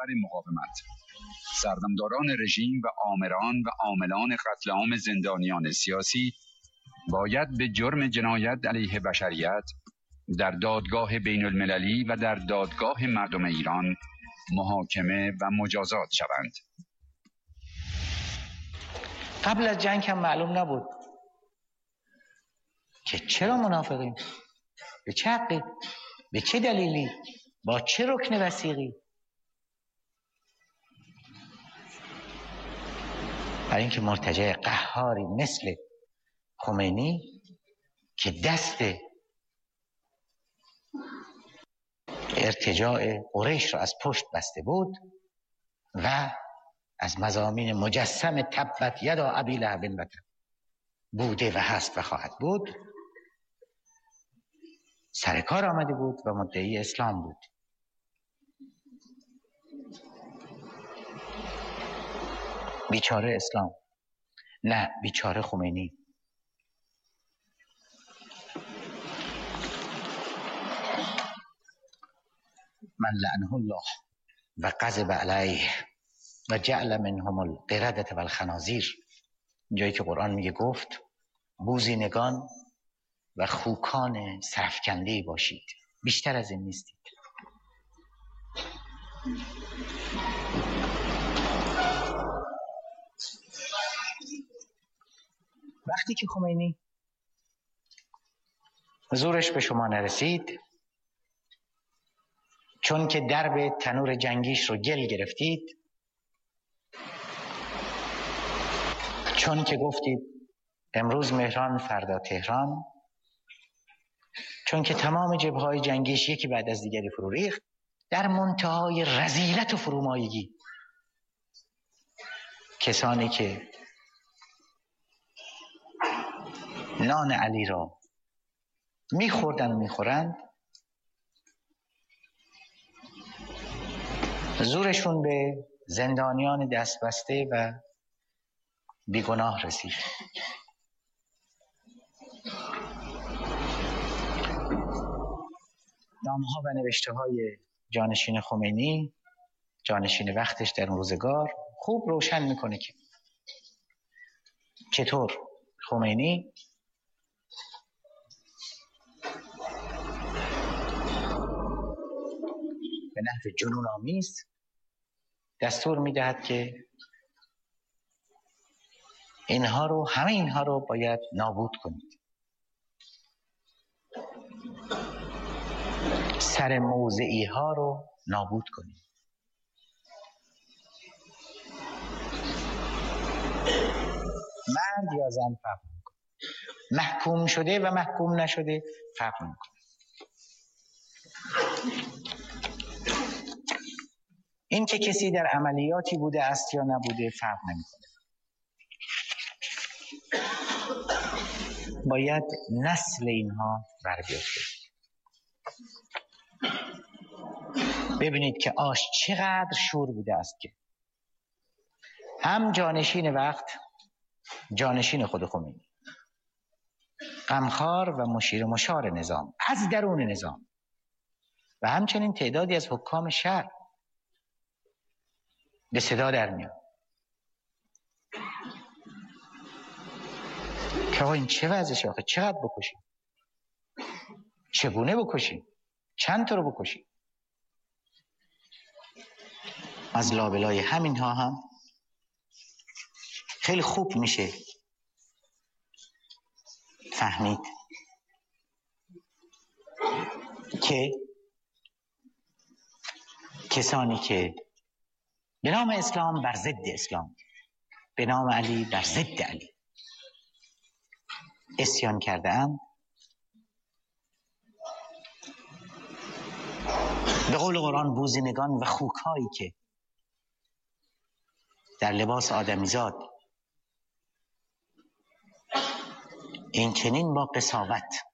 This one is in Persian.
رهبر مقاومت، سردمداران رژیم و آمران و عاملان قتل عام زندانیان سیاسی باید به جرم جنایت علیه بشریت در دادگاه بین المللی و در دادگاه مردم ایران محاکمه و مجازات شوند. قبل از جنگ هم معلوم نبود که چرا منافقیم، به چه حقی، به چه دلیلی، با چه رکن وثیقی. برای اینکه مرتجع قهاری مثل خمینی که دست ارتجاع قریش را از پشت بسته بود و از مضامین مجسم تبت یدا ابی لهب و تب بوده و هست و خواهد بود، سر کار آمده بود و مدعی اسلام بود. بیچاره اسلام، نه بیچاره خمینی. من لعنه الله و غضب علیه و جعل منهم القردة و الخنازیر. جایی که قرآن میگه گفت بوزینگان و خوکان سرفکنده باشید، بیشتر از این نیستید. وقتی که خمینی زورش به شما نرسید، چون که درب تنور جنگیش رو گل گرفتید، چون که گفتید امروز مهران فردا تهران، چون که تمام جبهه‌های جنگیش یکی بعد از دیگری فرو ریخت، در منتهای رذیلت و فرومایگی کسانی که نان علی را میخوردن و میخورند، زورشون به زندانیان دست بسته و بیگناه رسید. نامها و نوشته های جانشین خمینی، جانشین وقتش در اون روزگار، خوب روشن میکنه که چطور خمینی به نحو جنون آمیز دستور میدهد که همه اینها رو باید نابود کنید. سر موضعی ها رو نابود کنید. مرد یا زن فرق میکنه، محکوم شده و محکوم نشده فرق میکنه. این که کسی در عملیاتی بوده است یا نبوده فرق نمیکنه. باید نسل اینها بر بیفته. ببینید که آش چقدر شور بوده است که هم جانشین وقت، جانشین خود خمینی، غمخوار و مشار نظام از درون نظام و همچنین تعدادی از حکام شهر به صدا در میاد که این چه وضعشه آخه، چقدر بکشیم، چگونه بکشیم، چند تا رو بکشیم. از لابلای همینها هم خیلی خوب میشه فهمید که کسانی که به نام اسلام بر ضد اسلام، به نام علی بر ضد علی عصیان کرده اند، به قول قرآن بوزینگان و خوک‌هایی که در لباس آدمیزاد این چنین با قساوت